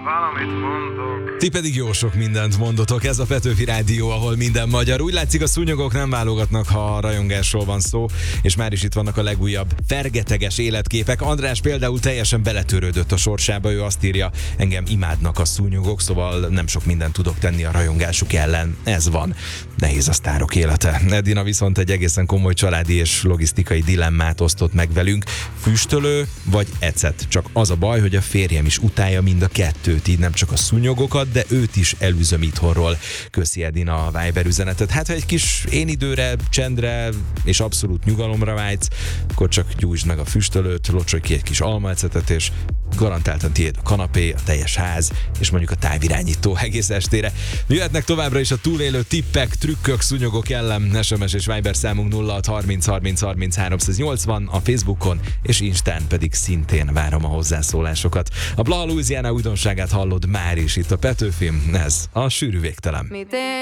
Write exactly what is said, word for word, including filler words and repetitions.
valamit mondok. Ti pedig jó sok mindent mondotok, ez a Petőfi Rádió, ahol minden magyar. Úgy látszik, a szúnyogok nem válogatnak, ha a rajongásról van szó, és már is itt vannak a legújabb fergeteges életképek. András például teljesen beletörődött a sorsába, ő azt írja, engem imádnak a szúnyogok, szóval nem sok mindent tudok tenni a rajongásuk ellen. Ez van. Nehéz a sztárok élete. Edina viszont egy egészen komoly családi és logisztikai dilemmát osztott meg velünk. Füstölő vagy ecet. Csak az a baj, hogy a férjem is utálja mind a kettőt, így nem csak a szúnyogokat, de őt is elűzöm itthonról. Köszi Edina a Viber üzenetet. Hát, ha egy kis én időre, csendre és abszolút nyugalomra vágysz, akkor csak gyújtsd meg a füstölőt, locsolj ki egy kis almaecetet, és garantáltan tiéd a kanapé, a teljes ház, és mondjuk a távirányító egész estére. Jöhetnek továbbra is a túlélő tippek, trükkök, szúnyogok ellen. es em es és Viber számunk nulla hat harminc harminc harminc háromszáznyolcvan, a Facebookon és Instán pedig szintén várom a hozzászólásokat. A Blaha Louisiana újdonságát hallod már is itt a Petőfim, ez a Sűrű Végtelen.